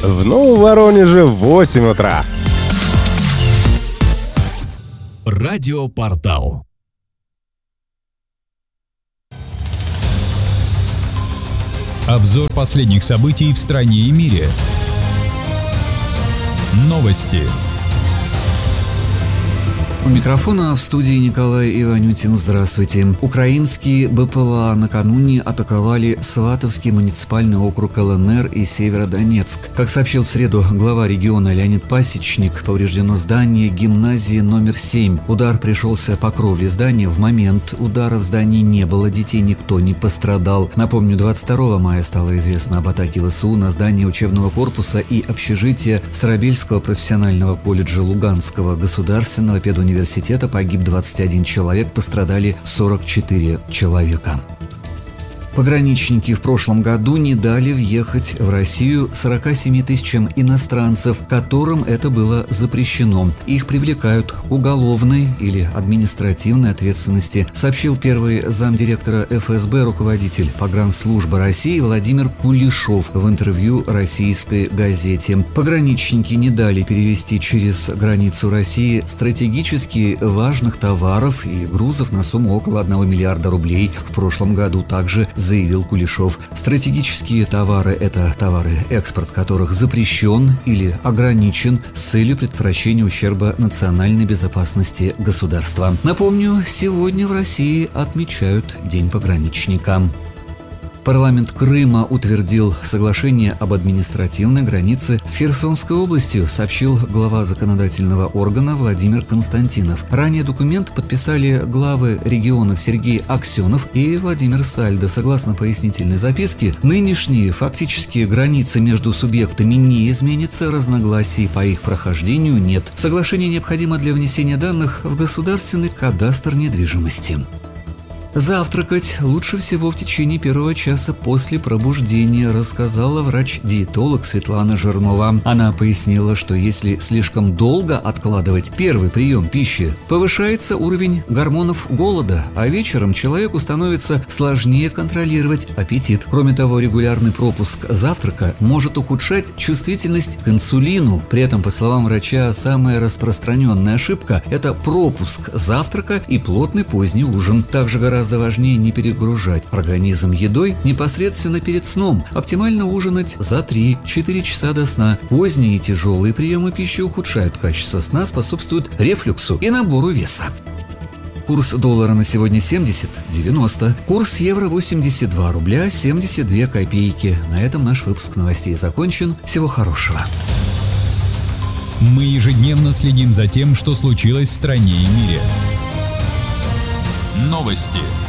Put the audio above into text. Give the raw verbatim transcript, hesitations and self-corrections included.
В Новом Воронеже в восемь утра. Радиопортал. Обзор последних событий в стране и мире. Новости. У микрофона в студии Николай Иванютин. Здравствуйте. Украинские БПЛА накануне атаковали Сватовский муниципальный округ ЛНР и Северодонецк. Как сообщил в среду глава региона Леонид Пасечник, повреждено здание гимназии номер семь. Удар пришелся по кровле здания. В момент удара в здании не было детей, никто не пострадал. Напомню, двадцать второго мая стало известно об атаке ВСУ на здание учебного корпуса и общежития Старобельского профессионального колледжа Луганского государственного педуниверситета. Университета погиб двадцать один человек, пострадали сорок четыре человека. Пограничники в прошлом году не дали въехать в Россию сорока семи тысячам иностранцев, которым это было запрещено. Их привлекают к уголовной или административной ответственности, сообщил первый замдиректора эф эс бэ, руководитель погранслужбы России Владимир Кулешов в интервью российской газете. Пограничники не дали перевести через границу России стратегически важных товаров и грузов на сумму около одного миллиарда рублей. В прошлом году также заявил Кулешов. Стратегические товары – это товары, экспорт которых запрещен или ограничен с целью предотвращения ущерба национальной безопасности государства. Напомню, сегодня в России отмечают День пограничника. Парламент Крыма утвердил соглашение об административной границе с Херсонской областью, сообщил глава законодательного органа Владимир Константинов. Ранее документ подписали главы регионов Сергей Аксенов и Владимир Сальдо. Согласно пояснительной записке, нынешние фактические границы между субъектами не изменятся, разногласий по их прохождению нет. Соглашение необходимо для внесения данных в государственный кадастр недвижимости. Завтракать лучше всего в течение первого часа после пробуждения, рассказала врач-диетолог Светлана Жирнова. Она пояснила, что если слишком долго откладывать первый прием пищи, повышается уровень гормонов голода, а вечером человеку становится сложнее контролировать аппетит. Кроме того, регулярный пропуск завтрака может ухудшать чувствительность к инсулину. При этом, по словам врача, самая распространенная ошибка – это пропуск завтрака и плотный поздний ужин. Также гораздо Гораздо важнее не перегружать организм едой непосредственно перед сном. Оптимально ужинать за три-четыре часа до сна. Поздние и тяжелые приемы пищи ухудшают качество сна, способствуют рефлюксу и набору веса. Курс доллара на сегодня семьдесят девяносто. Курс евро восемьдесят два рубля семьдесят две копейки. На этом наш выпуск новостей закончен. Всего хорошего. Мы ежедневно следим за тем, что случилось в стране и мире. Новости.